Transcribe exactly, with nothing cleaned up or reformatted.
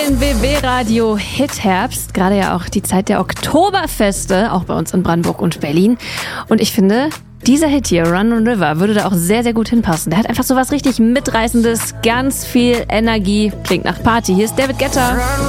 den B B-Radio Hit-Herbst. Gerade ja auch die Zeit der Oktoberfeste, auch bei uns in Brandenburg und Berlin. Und ich finde, dieser Hit hier, Run on River, würde da auch sehr, sehr gut hinpassen. Der hat einfach so was richtig Mitreißendes, ganz viel Energie, klingt nach Party. Hier ist David Guetta.